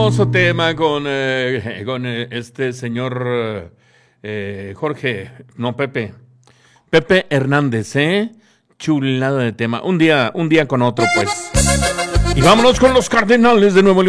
hermoso tema con este señor Jorge, no Pepe Hernández, chulada de tema. Un día con otro, pues. Y vámonos con los Cardenales de Nuevo León.